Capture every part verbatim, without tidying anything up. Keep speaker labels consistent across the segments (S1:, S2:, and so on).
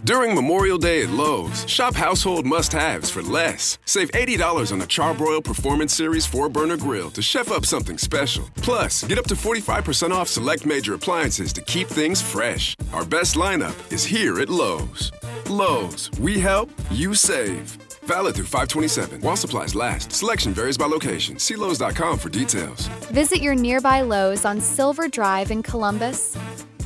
S1: During Memorial Day at Lowe's, shop household must-haves for less. Save eighty dollars on the Charbroil Performance Series four burner grill to chef up something special. Plus, get up to forty-five percent off select major appliances to keep things fresh. Our best lineup is here at Lowe's. Lowe's, we help, you save. Valid through five twenty-seven. While supplies last. Selection varies by location. See Lowe's dot com for details.
S2: Visit your nearby Lowe's on Silver Drive in Columbus.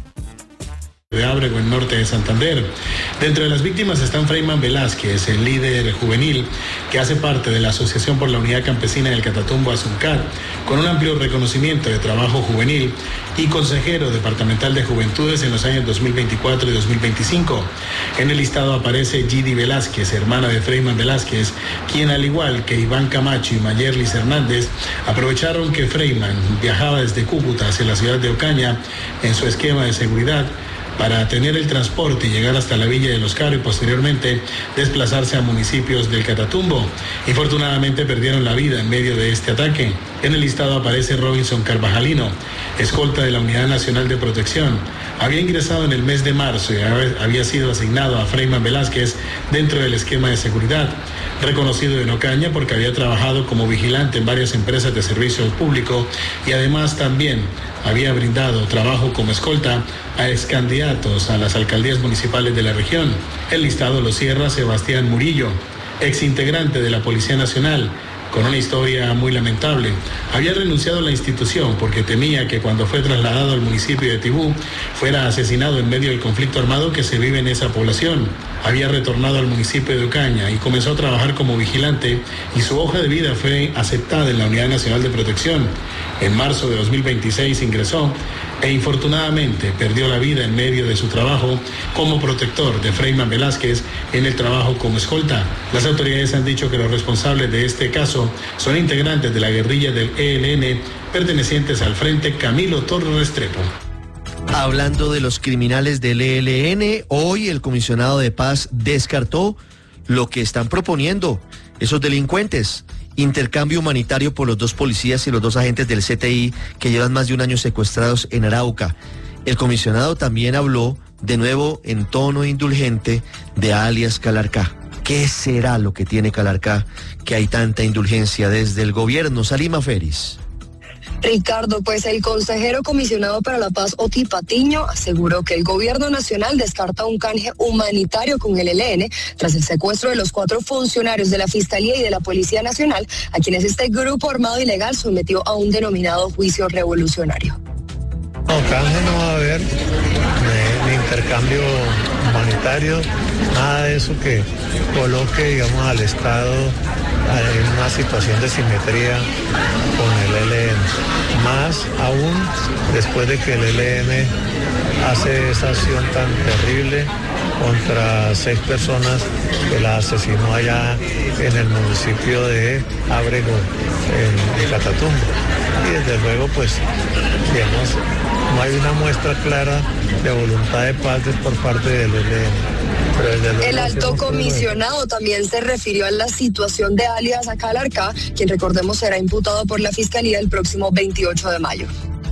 S3: De Ábrego, en norte de Santander. Dentro de las víctimas están Freyman Velázquez, el líder juvenil que hace parte de la Asociación por la Unidad Campesina del Catatumbo Asuncar, con un amplio reconocimiento de trabajo juvenil y consejero departamental de Juventudes en los años dos mil veinticuatro y dos mil veinticinco. En el listado aparece Gidi Velázquez, hermana de Freyman Velázquez, quien al igual que Iván Camacho y Mayerlis Hernández, aprovecharon que Freyman viajaba desde Cúcuta hacia la ciudad de Ocaña en su esquema de seguridad para tener el transporte y llegar hasta la Villa de Los Caros y posteriormente desplazarse a municipios del Catatumbo. Infortunadamente perdieron la vida en medio de este ataque. En el listado aparece Robinson Carvajalino, escolta de la Unidad Nacional de Protección. Había ingresado en el mes de marzo y había sido asignado a Freyman Velázquez dentro del esquema de seguridad, reconocido en Ocaña porque había trabajado como vigilante en varias empresas de servicio público y además también había brindado trabajo como escolta a excandidatos a las alcaldías municipales de la región. El listado lo cierra Sebastián Murillo, exintegrante de la Policía Nacional, con una historia muy lamentable. Había renunciado a la institución porque temía que cuando fue trasladado al municipio de Tibú fuera asesinado en medio del conflicto armado que se vive en esa población. Había retornado al municipio de Ocaña y comenzó a trabajar como vigilante y su hoja de vida fue aceptada en la Unidad Nacional de Protección. En marzo de dos mil veintiséis ingresó e infortunadamente perdió la vida en medio de su trabajo como protector de Freyman Velázquez en el trabajo como escolta. Las autoridades han dicho que los responsables de este caso son integrantes de la guerrilla del E L N pertenecientes al Frente Camilo Torres Restrepo.
S4: Hablando de los criminales del E L N, hoy el comisionado de paz descartó lo que están proponiendo esos delincuentes. Intercambio humanitario por los dos policías y los dos agentes del C T I que llevan más de un año secuestrados en Arauca. El comisionado también habló, de nuevo en tono indulgente, de alias Calarcá. ¿Qué será lo que tiene Calarcá que hay tanta indulgencia desde el gobierno? Salima Feris.
S5: Ricardo, pues el consejero comisionado para la paz, Oti Patiño, aseguró que el gobierno nacional descarta un canje humanitario con el E L N tras el secuestro de los cuatro funcionarios de la Fiscalía y de la Policía Nacional, a quienes este grupo armado ilegal sometió a un denominado juicio revolucionario.
S6: No, canje no va a haber, ni, ni intercambio humanitario, nada de eso que coloque, digamos, al Estado en una situación de simetría con el E L N. Más aún después de que el E L N hace esa acción tan terrible contra seis personas que la asesinó allá en el municipio de Ábrego, en, en Catatumbo. Y desde luego, pues, digamos, no hay una muestra clara de voluntad de paz por parte del E L N.
S5: El alto comisionado también se refirió a la situación de alias Calarcá, quien recordemos será imputado por la Fiscalía el próximo veintiocho de mayo.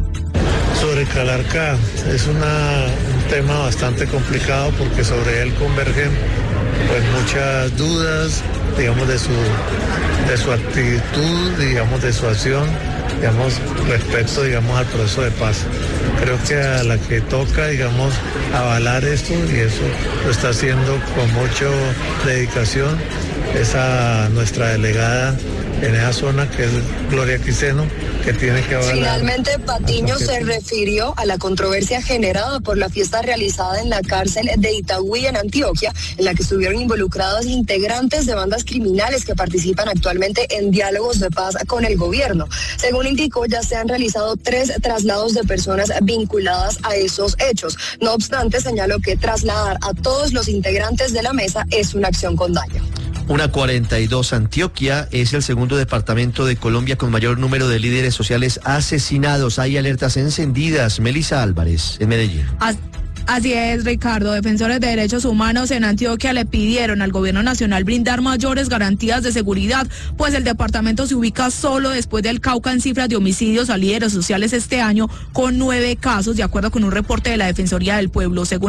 S6: Sobre Calarcá, es una, un tema bastante complicado porque sobre él convergen pues muchas dudas, digamos, de su, de su actitud, digamos, de su acción, digamos, respecto, digamos, al proceso de paz. Creo que a la que toca, digamos, avalar esto, y eso lo está haciendo con mucha dedicación, es a nuestra delegada en esa zona, que es Gloria Quiseno, que tiene que avalar.
S5: Finalmente, Patiño se refirió a la controversia generada por la fiesta realizada en la cárcel de Itagüí, en Antioquia, en la que estuvieron involucrados integrantes de bandas criminales que participan actualmente en diálogos de paz con el gobierno. Según indicó, ya se han realizado tres traslados de personas vinculadas a esos hechos. No obstante, señaló que trasladar a todos los integrantes de la mesa es una acción con daño.
S4: Una cuarenta y dos, Antioquia es el segundo departamento de Colombia con mayor número de líderes sociales asesinados. Hay alertas encendidas. Melissa Álvarez, en Medellín.
S7: As Así es, Ricardo. Defensores de derechos humanos en Antioquia le pidieron al gobierno nacional brindar mayores garantías de seguridad, pues el departamento se ubica solo después del Cauca en cifras de homicidios a líderes sociales este año, con nueve casos, de acuerdo con un reporte de la Defensoría del Pueblo. Según